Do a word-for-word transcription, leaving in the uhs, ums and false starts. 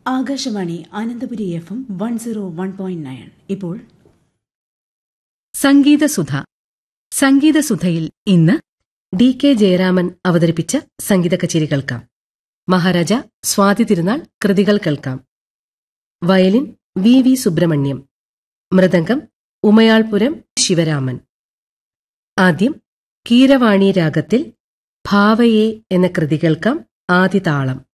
Akashvani Ananthapuri F M one zero one point nine. ഇപ്പോൾ സംഗീതസുധ. സംഗീതസുധയിൽ ഇന്ന് D K Jayaraman അവതരിപ്പിച്ച സംഗീത കച്ചേരി കേൾക്കാം. മഹാരാജ സ്വാതി തിരുനാൾ കൃതികൾ കേൾക്കാം. Violin V V Subrahmanyam, mridangam Umayalpuram Sivaraman. ആദ്യം കീരവാണി രാഗത്തിൽ ഭാവയെ എന്ന കൃതി കേൾക്കാം. ആദിതാളം.